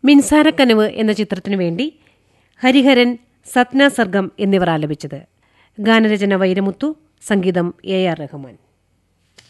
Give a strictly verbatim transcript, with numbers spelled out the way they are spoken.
മിൻസാരക്കനവ് എന്ന ചിത്രത്തിനു വേണ്ടി ഹരിഹരൻ, സത്ന സർഗം എന്നിവർ ആലപിച്ചത്. ഗാനരചന വൈരമുത്തു, സംഗീതം എ ആർ റഹ്മാൻ.